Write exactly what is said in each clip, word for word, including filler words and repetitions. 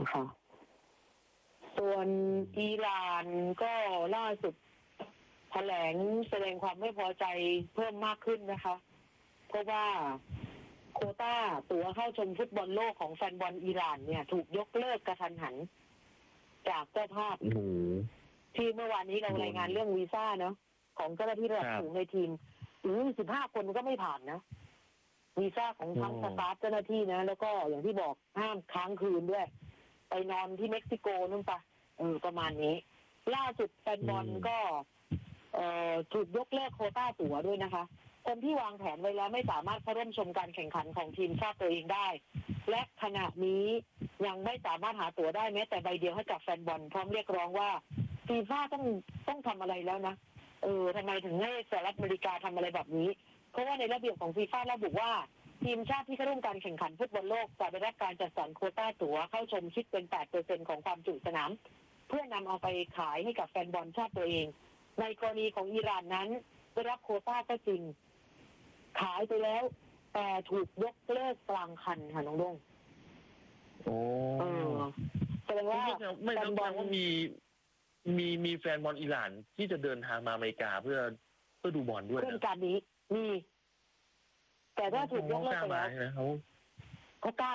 นะคะส่วนอิหร่านก็ล่าสุดแถลงแสดงความไม่พอใจเพิ่มมากขึ้นนะคะเพราะว่าโควต้าตั๋วเข้าชมฟุตบอลโลกของแฟนบอลอิหร่านเนี่ยถูกยกเลิกกระทันหันจากเจ้าภาพที่เมื่อวานนี้เรารายงานเรื่องวีซ่าเนาะของเจ้าหน้าที่ระดับสูงในทีมถึงสิบห้าคนก็ไม่ผ่านนะวีซ่าของทั้งสตาฟเจ้าหน้าที่นะแล้วก็อย่างที่บอกห้ามค้างคืนด้วยไปนอนที่เม็กซิโกนู่นปะเออประมาณนี้ล่าสุดแฟนบอลก็เอ่อถูกยกเลิกโควต้าตั๋วด้วยนะคะคนที่วางแผนไว้แล้วไม่สามารถเข้าร่วมชมการแข่งขันของทีมชาติตัวเองได้และขณะนี้ยังไม่สามารถหาตั๋วได้แม้แต่ใบเดียวให้กับแฟนบอลพร้อมเรียกร้องว่าฟีฟ่าต้องต้องทำอะไรแล้วนะเออทำไมถึงให้สหรัฐอเมริกาทำอะไรแบบนี้เพราะว่าในระเบียบของฟีฟ่าระบุว่าทีมชาติที่เข้าร่วมการแข่งขันฟุตบอลโลกจะได้รับการจัดสรรโควต้าตั๋วเข้าชมคิดเป็น แปดเปอร์เซ็นต์ ของความจุสนามเพื่อนำเอาไปขายให้กับแฟนบอลชาติตัวเองในกรณีของอิหร่านนั้นได้รับโควต้าก็จริงขายไปแล้วแต่ถูกยกเลิกกลางคันค่ะน้องดงโอ้เออแสดงว่าไม่ต้องแปลว่ามีมีมีแฟนบอลอิหร่านที่จะเดินทางมาอเมริกาเพื่อเพื่อดูบอลด้วยนะเรื่องการนี้มีแต่ถ้าถูกยกเลิกไปแล้วเขาเขากล้า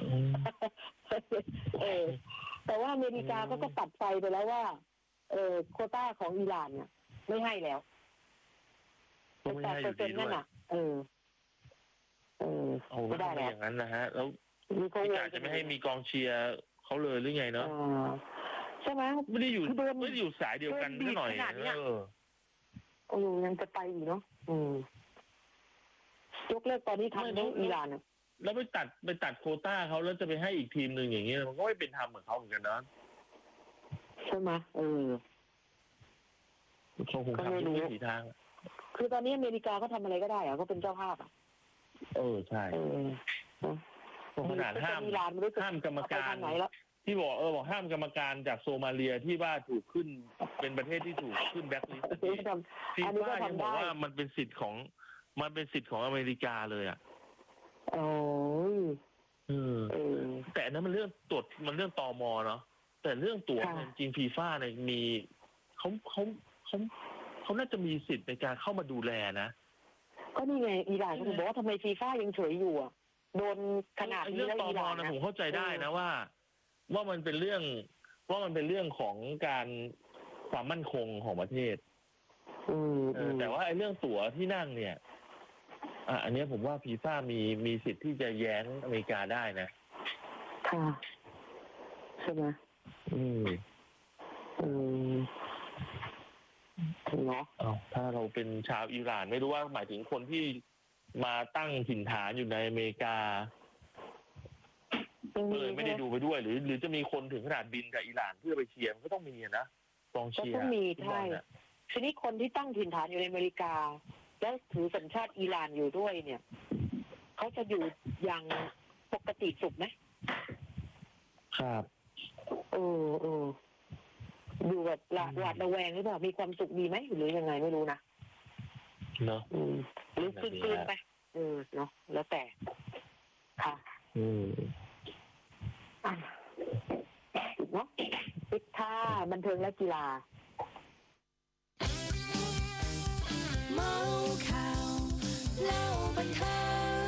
เออแต่ว่าอเมริกาก็ก็ตัดไฟไปแล้วว่าเออโควต้าของอิหร่านเนี่ยไม่ให้แล้วแต่เปอร์เซ็นต์นั่นน่ะเออเออไม่ได้แล้วอย่างนั้นนะฮะแล้วพี่กาจะไม่ให้มีกองเชียร์เขาเลยหรือไงเนาะใช่ไหมไม่ได้อยู่ไม่ได้อยู่สายเดียวกันนิดหน่อยเออโอ้ยังจะไปอีกเนาะอืมยกเลิกตอนนี้ทำในอิหร่านอะแล้วไปตัดไปตัดโควต้าเขาแล้วจะไปให้อีกทีมหนึ่งอย่างเงี้ยมันก็ไม่เป็นธรรมเหมือนเขาเหมือนกันนะใช่ไหมเออเขาคงทำทุกวิถีทางคือตอนนี้อเมริกาเขาทำอะไรก็ได้อะเขาเป็นเจ้าภาพอะเออใช่ขนาดห้ามห้ามกรรมการที่บอกเออบอกห้ามกรรมการจากโซมาเลียที่ว่าถูกขึ้นเป็นประเทศที่ถูกขึ้นแบ็คลิสต์ฟีฟ่ายังบอกว่ามันเป็นสิทธิ์ของมันเป็นสิทธิ์ของอเมริกาเลยอ่ะโอ้ยเออแต่นั้นมันเรื่องตรวจมันเรื่องตม.เนาะแต่เรื่องตั๋วจริงฟีฟ่าเนี่ยมีเขาเขาเขาเขาน่าจะมีสิทธิ์ในการเข้ามาดูแลนะก็นี่ไงอิหร่านเขาบอกว่าทำไมฟีฟ่ายังเฉยอยู่อ่ะโดนขนาดนี้แล้วอิหร่านนะผมเข้าใจได้นะว่าว่ามันเป็นเรื่องว่ามันเป็นเรื่องของการความมั่นคงของประเทศแต่ว่าไอ้เรื่องตั๋วที่นั่งเนี่ยอ่ะอันนี้ผมว่าฟีฟ่ามีมีสิทธิ์ที่จะแย้งอเมริกาได้นะค่ะใช่ไหมอืมอืมเนาะถ้าเราเป็นชาวอิหร่านไม่รู้ว่าหมายถึงคนที่มาตั้งถิ่นฐานอยู่ในอเมริกาเลยไม่ได้ดูไปด้วยหรือหรือจะมีคนถึงขนาดบินจากอิหร่านเพื่อไปเชียร์ก็ต้องมีนะกองเชียร์ก็ต้องมีใช่ทีนี้คนที่ตั้งถิ่นฐานอยู่ในอเมริกาแล้วถือสัญชาติอิหร่านอยู่ด้วยเนี่ยเขาจะอยู่อย่างปกติสุขไหมครับเออเอออยู่แบบหวาดระแวงหรือเปล่ามีความสุขดีไหมหรือยังไงไม่รู้นะเนาะหรือคืนๆไปเออเนาะแล้วแต่ค่ะอืมอ่ะเนาะปิดท่าบันเทิงและกีฬาเมาข่าวเล่าบันเทิง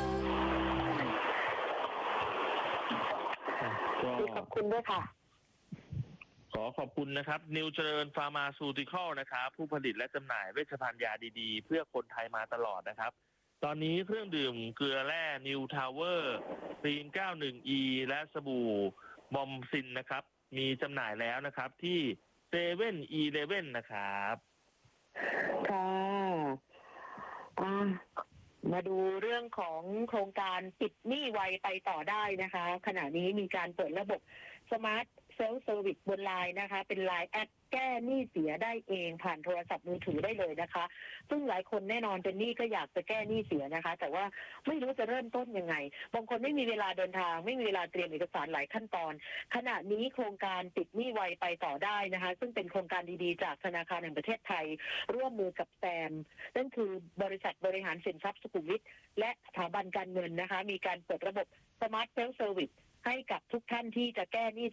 ขอบคุณด้วยค่ะขอขอบคุณนะครับนิวเจริญฟาร์มาซูติคอลนะครับผู้ผลิตและจำหน่ายเวชภัณฑ์ยาดีๆเพื่อคนไทยมาตลอดนะครับตอนนี้เครื่องดื่มเกลือแร่นิวทาวเวอร์คลีน เก้าสิบเอ็ด อี และสบู่บอมซินนะครับมีจำหน่ายแล้วนะครับที่เซเว่นอีเลฟเว่นนะครับค่ะอ่ามาดูเรื่องของโครงการปิดหนี้ไวไปต่อได้นะคะขณะนี้มีการเปิดระบบสมาร์ทเซลฟ์เซอร์วิสบนไลน์นะคะเป็นไลน์แอดแก้หนี้เสียได้เองผ่านโทรศัพท์มือถือได้เลยนะคะซึ่งหลายคนแน่นอนเป็นหนี้ก็อยากจะแก้หนี้เสียนะคะแต่ว่าไม่รู้จะเริ่มต้นยังไงบางคนไม่มีเวลาเดินทางไม่มีเวลาเตรียมเอกสารหลายขั้นตอนขณะนี้โครงการปิดหนี้ไวไปต่อได้นะคะซึ่งเป็นโครงการดีๆจากธนาคารแห่งประเทศไทยร่วมมือกับแซมนั่นคือบริษัทบริหารสินทรัพย์สุขุมวิทและสถาบันการเงินนะคะมีการเปิดระบบสมาร์ทเซลฟ์เซอร์วิสให้กับทุกท่านที่จะแก้หนี้